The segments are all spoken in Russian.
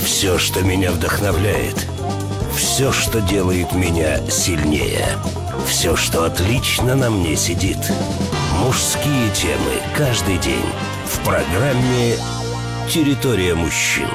Все, что меня вдохновляет. Все, что делает меня сильнее. Все, что отлично на мне сидит. Мужские темы каждый день в программе «Территория мужчин».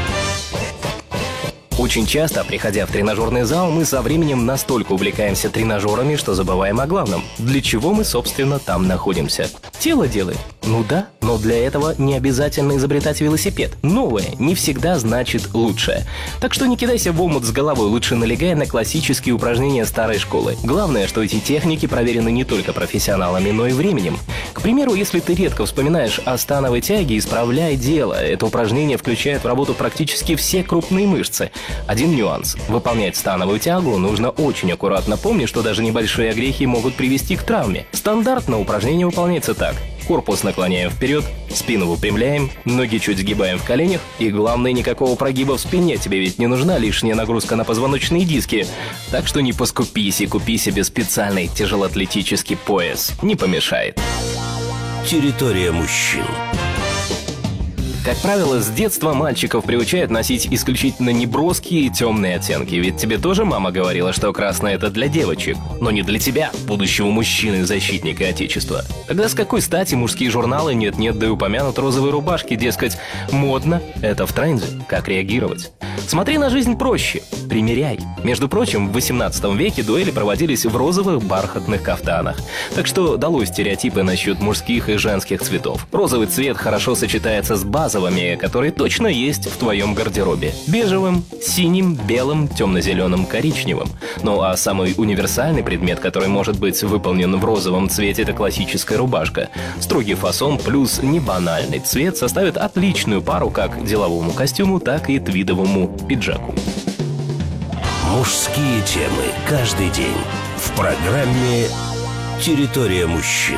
Очень часто, приходя в тренажерный зал, мы со временем настолько увлекаемся тренажерами, что забываем о главном. Для чего мы, собственно, там находимся? Тело делает. Ну да, но для этого не обязательно изобретать велосипед. Новое не всегда значит лучшее. Так что не кидайся в омут с головой, лучше налегай на классические упражнения старой школы. Главное, что эти техники проверены не только профессионалами, но и временем. К примеру, если ты редко вспоминаешь о становой тяге, исправляй дело. Это упражнение включает в работу практически все крупные мышцы. Один нюанс. Выполнять становую тягу нужно очень аккуратно. Помни, что даже небольшие огрехи могут привести к травме. Стандартно упражнение выполняется так. Корпус наклоняем вперед, спину выпрямляем, ноги чуть сгибаем в коленях. И главное, никакого прогиба в спине. Тебе ведь не нужна лишняя нагрузка на позвоночные диски. Так что не поскупись и купи себе специальный тяжелоатлетический пояс. Не помешает. Территория мужчин. Как правило, с детства мальчиков приучают носить исключительно неброские и темные оттенки. Ведь тебе тоже мама говорила, что красное — это для девочек, но не для тебя, будущего мужчины, защитника Отечества. Тогда с какой стати мужские журналы нет-нет, да и упомянут розовые рубашки, дескать, модно, это в тренде, как реагировать? Смотри на жизнь проще, примеряй. Между прочим, в 18 веке дуэли проводились в розовых бархатных кафтанах. Так что долой стереотипы насчет мужских и женских цветов. Розовый цвет хорошо сочетается с базовыми, которые точно есть в твоем гардеробе. Бежевым, синим, белым, темно-зеленым, коричневым. Ну а самый универсальный предмет, который может быть выполнен в розовом цвете, это классическая рубашка. Строгий фасон плюс небанальный цвет составят отличную пару как деловому костюму, так и твидовому пиджаку. Мужские темы каждый день в программе «Территория мужчин».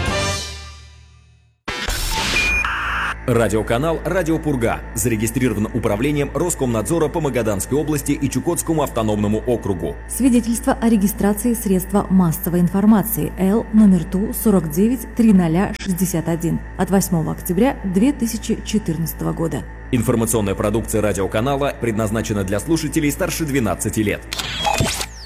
Радиоканал «Радио Пурга» зарегистрирован управлением Роскомнадзора по Магаданской области и Чукотскому автономному округу. Свидетельство о регистрации средства массовой информации Л номер ТУ 493061 от 8 октября 2014 года. Информационная продукция радиоканала предназначена для слушателей старше 12 лет.